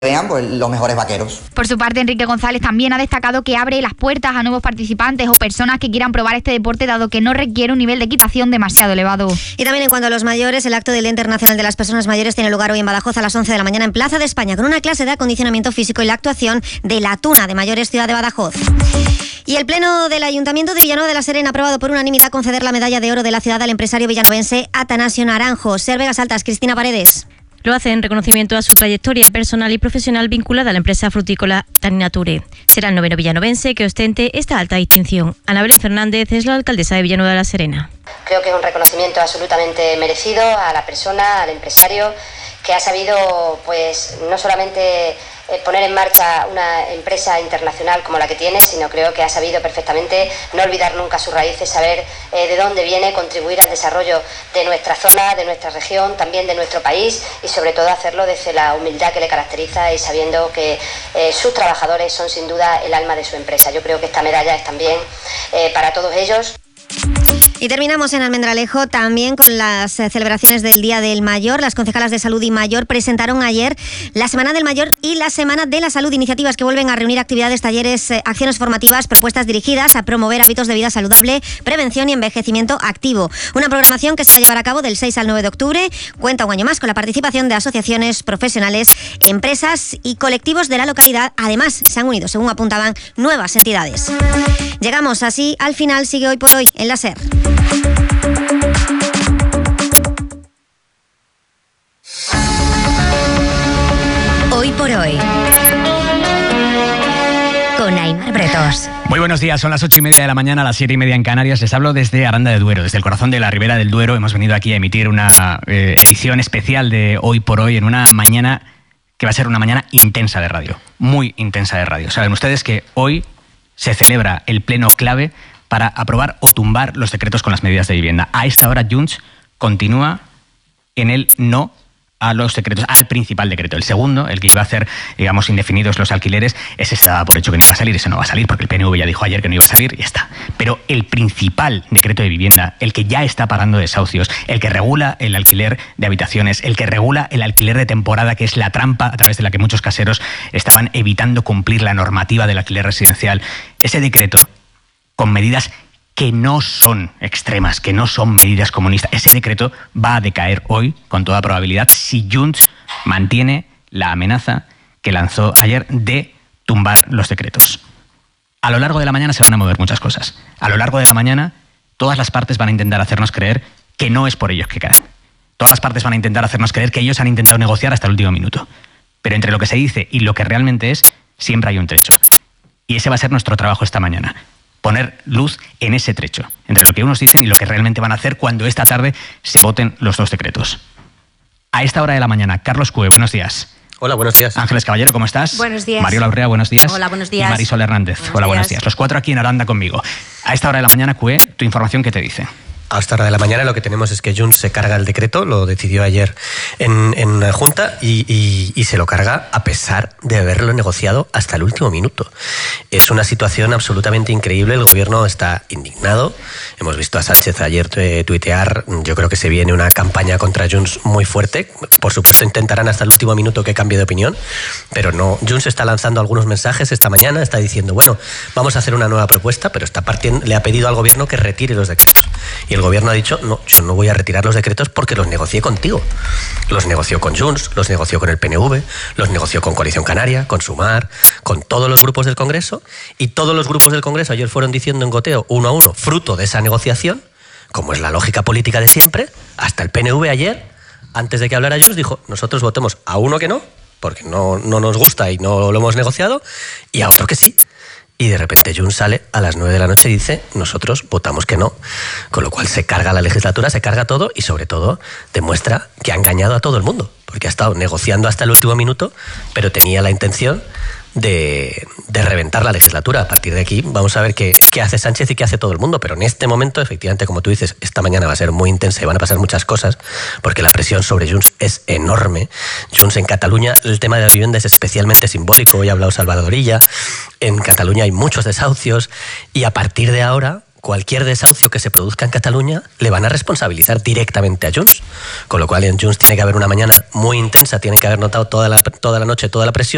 vean pues los mejores vaqueros. Por su parte, Enrique González también ha destacado que abre las puertas a nuevos participantes o personas que quieran probar este deporte, dado que no requiere un nivel de equitación demasiado elevado. Y también en cuanto a los mayores, el acto del Día Internacional de las Personas Mayores tiene lugar hoy en Badajoz a las 11 de la mañana en Plaza de España, con una clase de acondicionamiento físico y la actuación de la Tuna de Mayores Ciudad de Badajoz. Y el Pleno del Ayuntamiento de Villanueva de la Serena ha aprobado por unanimidad conceder la medalla de oro de la ciudad al empresario villanovense Atanasio Naranjo. Ser Vegas Altas, Cristina Paredes. Lo hace en reconocimiento a su trayectoria personal y profesional vinculada a la empresa frutícola Taninature. Será el noveno villanovense que ostente esta alta distinción. Ana Belén Fernández es la alcaldesa de Villanueva de la Serena. Creo que es un reconocimiento absolutamente merecido a la persona, al empresario, que ha sabido pues no solamente poner en marcha una empresa internacional como la que tiene, sino creo que ha sabido perfectamente no olvidar nunca sus raíces, saber de dónde viene, contribuir al desarrollo de nuestra zona, de nuestra región, también de nuestro país, y sobre todo hacerlo desde la humildad que le caracteriza y sabiendo que sus trabajadores son sin duda el alma de su empresa. Yo creo que esta medalla es también para todos ellos. Y terminamos en Almendralejo también con las celebraciones del Día del Mayor. Las concejalas de Salud y Mayor presentaron ayer la Semana del Mayor y la Semana de la Salud, iniciativas que vuelven a reunir actividades, talleres, acciones formativas, propuestas dirigidas a promover hábitos de vida saludable, prevención y envejecimiento activo. Una programación que se va a llevar a cabo del 6 al 9 de octubre. Cuenta un año más con la participación de asociaciones, profesionales, empresas y colectivos de la localidad. Además, se han unido, según apuntaban, nuevas entidades. Llegamos así al final. Sigue Hoy por Hoy en la SER. Hoy por Hoy con Aimar Bretos. Muy buenos días, son las 8:30 de la mañana, las 7:30 en Canarias. Les hablo desde Aranda de Duero, desde el corazón de la Ribera del Duero. Hemos venido aquí a emitir una edición especial de Hoy por Hoy en una mañana que va a ser una mañana intensa de radio, muy intensa de radio. Saben ustedes que hoy se celebra el pleno clave para aprobar o tumbar los decretos con las medidas de vivienda. A esta hora, Junts continúa en el no a los decretos, al principal decreto. El segundo, el que iba a hacer, digamos, indefinidos los alquileres, ese se daba por hecho que no iba a salir, ese no va a salir, porque el PNV ya dijo ayer que no iba a salir y ya está. Pero el principal decreto de vivienda, el que ya está pagando desahucios, el que regula el alquiler de habitaciones, el que regula el alquiler de temporada, que es la trampa a través de la que muchos caseros estaban evitando cumplir la normativa del alquiler residencial, ese decreto con medidas que no son extremas, que no son medidas comunistas. Ese decreto va a decaer hoy, con toda probabilidad, si Junts mantiene la amenaza que lanzó ayer de tumbar los decretos. A lo largo de la mañana se van a mover muchas cosas. A lo largo de la mañana, todas las partes van a intentar hacernos creer que no es por ellos que caen. Todas las partes van a intentar hacernos creer que ellos han intentado negociar hasta el último minuto. Pero entre lo que se dice y lo que realmente es, siempre hay un trecho. Y ese va a ser nuestro trabajo esta mañana. Poner luz en ese trecho, entre lo que unos dicen y lo que realmente van a hacer cuando esta tarde se voten los dos decretos. A esta hora de la mañana, Carlos Cue, buenos días. Hola, buenos días. Ángeles Caballero, ¿cómo estás? Buenos días. Mario Laurea, buenos días. Hola, buenos días. Y Marisol Hernández. Hola, buenos días. Los cuatro aquí en Aranda conmigo. A esta hora de la mañana, Cue, tu información, ¿qué te dice? A esta hora de la mañana lo que tenemos es que Junts se carga el decreto, lo decidió ayer en la Junta y se lo carga a pesar de haberlo negociado hasta el último minuto. Es una situación absolutamente increíble, el gobierno está indignado. Hemos visto a Sánchez ayer tuitear, yo creo que se viene una campaña contra Junts muy fuerte. Por supuesto intentarán hasta el último minuto que cambie de opinión, pero no. Junts está lanzando algunos mensajes esta mañana, está diciendo, bueno, vamos a hacer una nueva propuesta, pero le ha pedido al gobierno que retire los decretos. Y el gobierno ha dicho, no, yo no voy a retirar los decretos porque los negocié contigo. Los negoció con Junts, los negoció con el PNV, los negoció con Coalición Canaria, con Sumar, con todos los grupos del Congreso, y todos los grupos del Congreso ayer fueron diciendo en goteo, uno a uno, fruto de esa negociación, como es la lógica política de siempre, hasta el PNV ayer, antes de que hablara Junts, dijo, nosotros votemos a uno que no, porque no nos gusta y no lo hemos negociado, y a otro que sí. Y de repente Junts sale a las 9 de la noche y dice, nosotros votamos que no. Con lo cual se carga la legislatura, se carga todo y sobre todo demuestra que ha engañado a todo el mundo. Porque ha estado negociando hasta el último minuto, pero tenía la intención de reventar la legislatura. A partir de aquí vamos a ver qué hace Sánchez y qué hace todo el mundo. Pero en este momento, efectivamente, como tú dices, esta mañana va a ser muy intensa y van a pasar muchas cosas porque la presión sobre Junts es enorme. Junts en Cataluña, el tema de la vivienda es especialmente simbólico. Hoy ha hablado Salvador Illa. En Cataluña hay muchos desahucios y a partir de ahora cualquier desahucio que se produzca en Cataluña le van a responsabilizar directamente a Junts. Con lo cual en Junts tiene que haber una mañana muy intensa, tiene que haber notado toda la noche toda la presión.